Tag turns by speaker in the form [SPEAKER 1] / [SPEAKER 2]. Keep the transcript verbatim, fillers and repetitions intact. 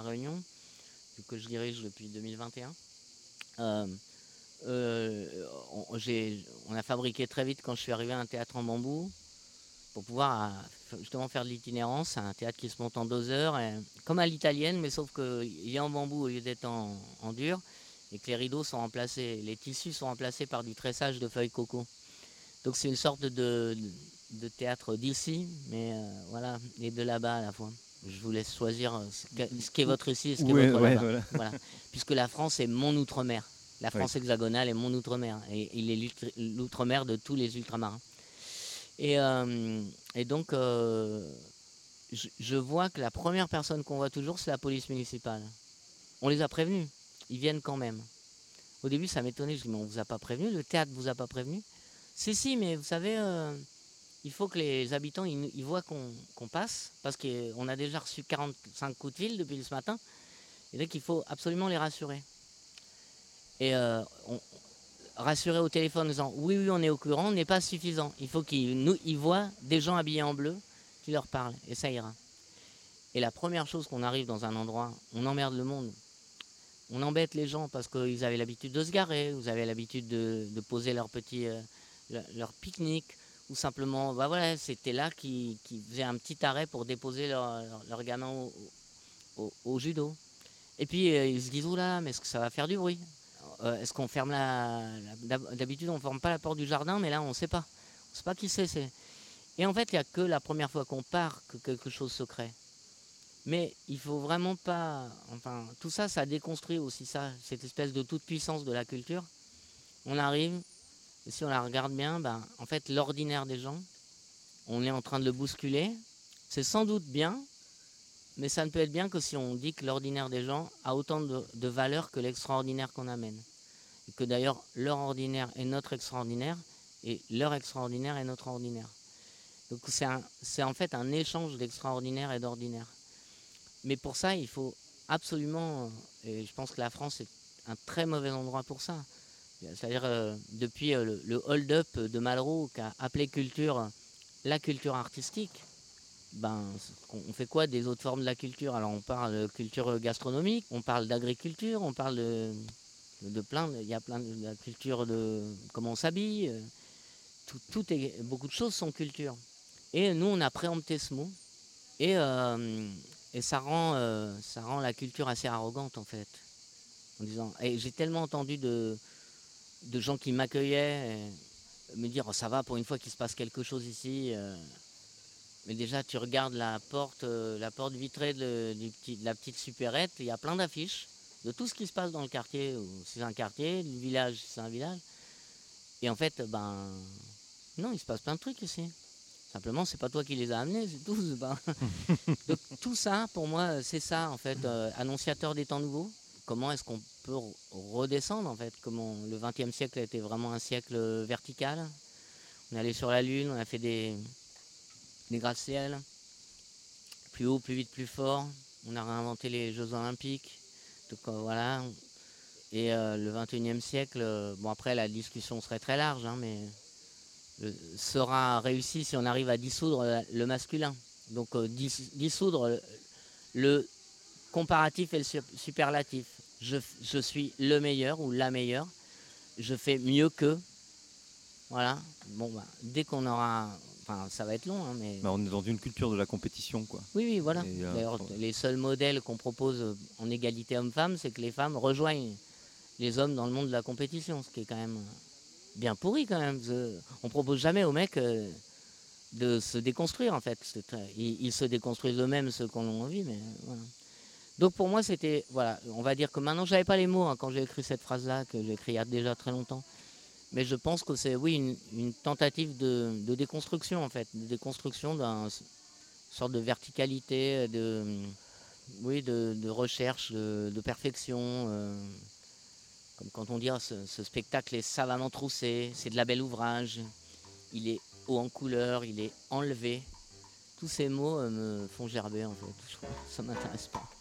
[SPEAKER 1] Réunion, que je dirige depuis deux mille vingt et un. Euh, euh, on, on a fabriqué très vite, quand je suis arrivé, un théâtre en bambou pour pouvoir justement faire de l'itinérance. C'est un théâtre qui se monte en deux heures, et, comme à l'italienne, mais sauf qu'il est en bambou au lieu d'être en, en dur, et que les rideaux sont remplacés, les tissus sont remplacés par du tressage de feuilles coco. Donc c'est une sorte de, de, de théâtre d'ici, mais euh, voilà, et de là-bas à la fois. Je vous laisse choisir ce qu'est votre ici et ce qu'est
[SPEAKER 2] ouais,
[SPEAKER 1] votre
[SPEAKER 2] ouais,
[SPEAKER 1] là-bas.
[SPEAKER 2] voilà.
[SPEAKER 1] Voilà. Puisque la France est mon outre-mer. La France oui. hexagonale est mon outre-mer. Et il est l'outre-mer de tous les ultramarins. Et, euh, et donc, euh, je, je vois que la première personne qu'on voit toujours, c'est la police municipale. On les a prévenus. Ils viennent quand même. Au début, ça m'étonnait. Je dis, mais on vous a pas prévenu? Le théâtre vous a pas prévenu? Si, si, mais vous savez, euh, il faut que les habitants ils, ils voient qu'on qu'on passe, parce qu'on a déjà reçu quarante-cinq coups de fil depuis ce matin, et donc il faut absolument les rassurer. Et euh, on, rassurer au téléphone en disant oui, oui, on est au courant, n'est pas suffisant. Il faut qu'ils nous, ils voient des gens habillés en bleu qui leur parlent, et ça ira. Et la première chose qu'on arrive dans un endroit, on emmerde le monde. On embête les gens parce qu'ils avaient l'habitude de se garer, ils avaient l'habitude de, de poser leur petit, euh, leur pique-nique, ou simplement, bah voilà, c'était là qu'ils qui faisaient un petit arrêt pour déposer leur, leur, leur gamin au, au, au judo. Et puis euh, ils se disent, oula, mais est-ce que ça va faire du bruit? euh, Est-ce qu'on ferme la... la D'habitude on ne ferme pas la porte du jardin, mais là on ne sait pas. On ne sait pas qui c'est. Et en fait, il n'y a que la première fois qu'on part que quelque chose se crée. Mais il faut vraiment pas... Enfin, tout ça, ça déconstruit aussi ça, cette espèce de toute puissance de la culture. On arrive, et si on la regarde bien, ben, en fait, l'ordinaire des gens, on est en train de le bousculer. C'est sans doute bien, mais ça ne peut être bien que si on dit que l'ordinaire des gens a autant de, de valeur que l'extraordinaire qu'on amène. Et que d'ailleurs, leur ordinaire est notre extraordinaire, et leur extraordinaire est notre ordinaire. Donc c'est en fait un échange d'extraordinaire et d'ordinaire. Mais pour ça, il faut absolument, et je pense que la France est un très mauvais endroit pour ça. C'est-à-dire, euh, depuis euh, le, le hold-up de Malraux, qui a appelé culture la culture artistique, ben, on fait quoi des autres formes de la culture? Alors on parle de culture gastronomique, on parle d'agriculture, on parle de, de, de plein, il y a plein de la culture de comment on s'habille, tout, tout est, beaucoup de choses sont culture. Et nous, on a préempté ce mot, et, euh, et ça, rend, euh, ça rend la culture assez arrogante, en fait. En disant, et j'ai tellement entendu de, de gens qui m'accueillaient, me dire, oh, ça va, pour une fois qu'il se passe quelque chose ici. Euh, mais déjà, tu regardes la porte, euh, la porte vitrée de, du petit, de la petite supérette, il y a plein d'affiches de tout ce qui se passe dans le quartier, ou c'est un quartier, le village, c'est un village. Et en fait, ben, non, il se passe plein de trucs ici. Simplement, c'est pas toi qui les as amenés, c'est tout. Ben. Donc tout ça, pour moi, c'est ça, en fait, euh, annonciateur des temps nouveaux. Comment est-ce qu'on peut redescendre, en fait? Comment le vingtième siècle a été vraiment un siècle vertical. On est allé sur la Lune, on a fait des, des gratte-ciel, plus haut, plus vite, plus fort. On a réinventé les Jeux Olympiques. Donc euh, voilà. Et euh, le vingt et unième siècle, euh, bon après la discussion serait très large, hein, mais euh, sera réussi si on arrive à dissoudre le masculin. Donc euh, dis, dissoudre le, le comparatif et le superlatif. Je, je suis le meilleur ou la meilleure. Je fais mieux que. Voilà. Bon, bah, dès qu'on aura... Enfin, ça va être long, hein, mais...
[SPEAKER 2] Bah, on est dans une culture de la compétition, quoi.
[SPEAKER 1] Oui, oui, voilà. Euh, D'ailleurs, ouais. Les seuls modèles qu'on propose en égalité homme-femme, c'est que les femmes rejoignent les hommes dans le monde de la compétition, ce qui est quand même bien pourri, quand même. On propose jamais aux mecs euh, de se déconstruire, en fait. Très... Ils, ils se déconstruisent eux-mêmes, ceux qu'on a envie, mais voilà. Donc pour moi, c'était... Voilà, on va dire que maintenant, je n'avais pas les mots hein, quand j'ai écrit cette phrase-là, que j'ai écrit il y a déjà très longtemps. Mais je pense que c'est, oui, une, une tentative de, de déconstruction, en fait. De déconstruction d'une sorte de verticalité, de, oui, de, de recherche, de, de perfection. Euh, comme quand on dit, oh, ce, ce spectacle est savamment troussé, c'est de la belle ouvrage, il est haut en couleur, il est enlevé. Tous ces mots euh, me font gerber, en fait. Je crois. Ça ne m'intéresse pas.